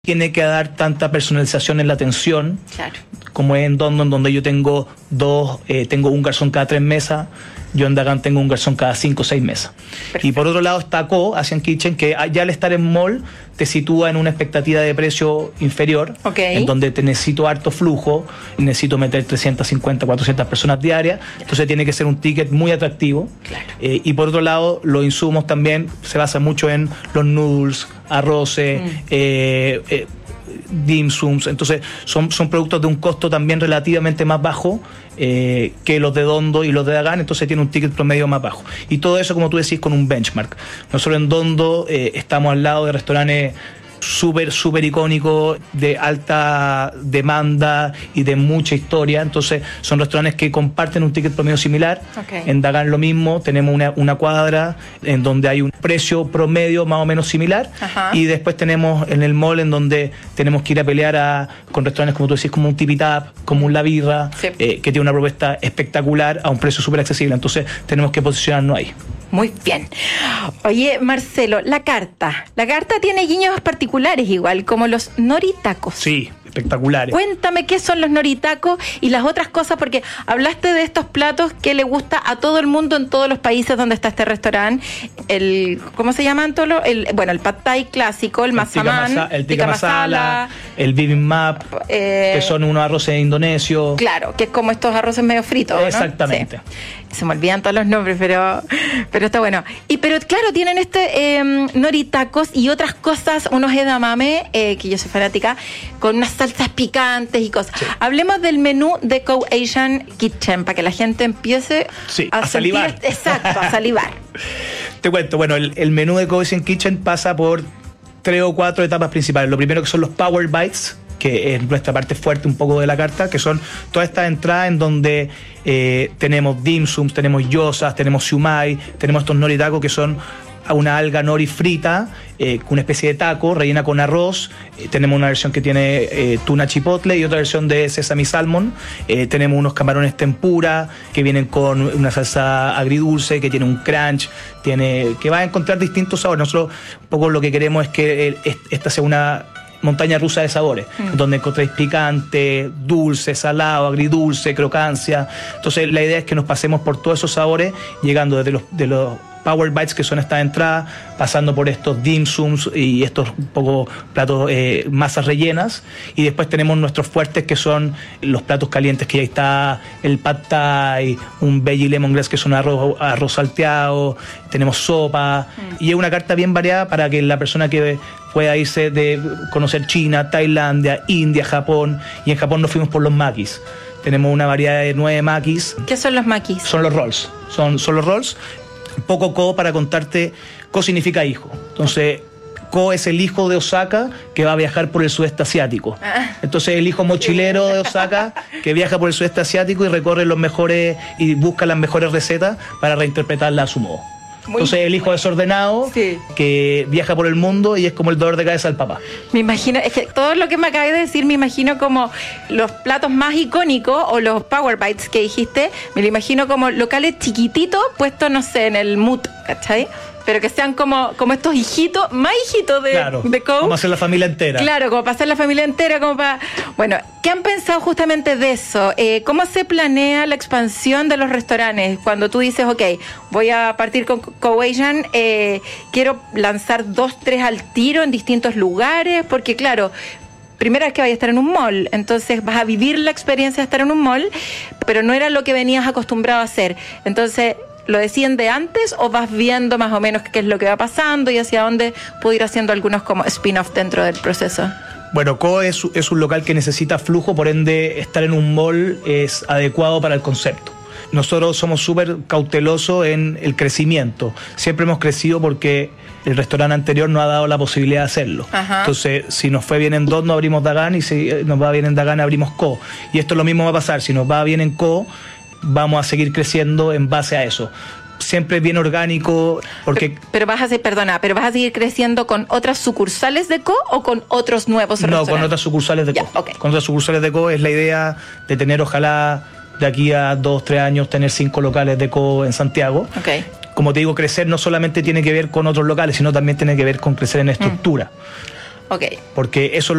tiene que dar tanta personalización en la atención, claro, como es en Dondon, donde yo tengo tengo un garzón cada 3 mesas. Yo en Dagan tengo un garzón cada 5 o 6 mesas. Perfecto. Y por otro lado está Co, Asian Kitchen, que ya al estar en mall te sitúa en una expectativa de precio inferior, en donde te necesito harto flujo, necesito meter 350, 400 personas diarias, entonces tiene que ser un ticket muy atractivo. Claro. Y por otro lado, los insumos también se basan mucho en los noodles, arroces, dim sums, entonces son productos de un costo también relativamente más bajo que los de Dondo y los de Dagan, entonces tiene un ticket promedio más bajo. Y todo eso, como tú decís, con un benchmark. Nosotros en Dondo estamos al lado de restaurantes súper icónicos, de alta demanda y de mucha historia, entonces son restaurantes que comparten un ticket promedio similar. En Dagan lo mismo, tenemos una cuadra en donde hay un precio promedio más o menos similar. Y después tenemos en el mall en donde tenemos que ir a pelear con restaurantes, como tú decís, como un Tipitap, como un La Birra, que tiene una propuesta espectacular a un precio súper accesible, entonces tenemos que posicionarnos ahí. Muy bien. Oye, Marcelo, la carta tiene guiños particulares igual, como los noritacos. Sí, espectaculares. Cuéntame qué son los noritacos y las otras cosas, porque hablaste de estos platos que le gusta a todo el mundo en todos los países donde está este restaurante. ¿Cómo se llaman todos? El pad thai clásico, el masaman, el tikka masala, el bibimbap, que son unos arroces indonesios. Claro, que es como estos arroces medio fritos, ¿no? Exactamente. Sí. Se me olvidan todos los nombres, pero está bueno. Pero claro, tienen noritacos y otras cosas, unos edamame, que yo soy fanática, con unas salsas picantes y cosas. Sí. Hablemos del menú de Co Asian Kitchen, para que la gente empiece a salivar. Exacto, a salivar. Te cuento, bueno, el menú de Co Asian Kitchen pasa por 3 o 4 etapas principales. Lo primero que son los Power Bites, que es nuestra parte fuerte un poco de la carta, que son todas estas entradas en donde tenemos dim sums, tenemos gyozas, tenemos siumai, tenemos estos noritacos que son una alga nori frita, una especie de taco rellena con arroz. Tenemos una versión que tiene tuna chipotle y otra versión de sesame salmon. Tenemos unos camarones tempura que vienen con una salsa agridulce, que tiene un crunch, que va a encontrar distintos sabores. Nosotros un poco lo que queremos es que esta sea una montaña rusa de sabores, donde encontréis picante, dulce, salado, agridulce, crocancia. Entonces la idea es que nos pasemos por todos esos sabores, llegando desde los Power Bites, que son estas entradas, pasando por estos dim sums y estos un poco platos, masas rellenas, y después tenemos nuestros fuertes, que son los platos calientes, que ahí está el pad thai, un veggie lemongrass, que son arroz salteado, tenemos sopa, y es una carta bien variada para que la persona que pueda irse de conocer China, Tailandia, India, Japón, y en Japón nos fuimos por los makis. Tenemos una variedad de 9 makis. ¿Qué son los makis? Son los rolls. Son los rolls. Un poco Ko, para contarte, Ko significa hijo. Entonces, Ko es el hijo de Osaka que va a viajar por el sudeste asiático. Entonces, el hijo mochilero de Osaka que viaja por el sudeste asiático y recorre los mejores y busca las mejores recetas para reinterpretarlas a su modo. Entonces, el hijo desordenado que viaja por el mundo y es como el dolor de cabeza del papá. Me imagino, es que todo lo que me acabas de decir, me imagino como los platos más icónicos o los Power Bites que dijiste, me lo imagino como locales chiquititos puestos, no sé, en el Mood, ¿cachai? Pero que sean como estos hijitos, más hijitos de Co. Como hacer la familia entera. Claro, como para hacer la familia entera, como para... Bueno, ¿qué han pensado justamente de eso? ¿Cómo se planea la expansión de los restaurantes? Cuando tú dices, ok, voy a partir con Co Asian, quiero lanzar 2, 3 al tiro en distintos lugares, porque claro, primera vez que vayas a estar en un mall, entonces vas a vivir la experiencia de estar en un mall, pero no era lo que venías acostumbrado a hacer. Entonces, ¿lo decían de antes o vas viendo más o menos qué es lo que va pasando y hacia dónde puedo ir haciendo algunos como spin-off dentro del proceso? Bueno, Co es un local que necesita flujo, por ende estar en un mall es adecuado para el concepto. Nosotros somos súper cautelosos en el crecimiento. Siempre hemos crecido porque el restaurante anterior nos ha dado la posibilidad de hacerlo. Entonces, si nos fue bien en Dondo, abrimos Dagan, y si nos va bien en Dagan, abrimos Co. Y esto lo mismo va a pasar. Si nos va bien en Co, vamos a seguir creciendo en base a eso. Siempre bien orgánico, porque... Pero vas a seguir creciendo con otras sucursales de Co o con otros nuevos restaurantes. No, con otras sucursales de Co. Con otras sucursales de Co es la idea de tener, ojalá, de aquí a 2, 3 años, tener 5 locales de Co en Santiago. Como te digo, crecer no solamente tiene que ver con otros locales, sino también tiene que ver con crecer en estructura. Ok. Porque eso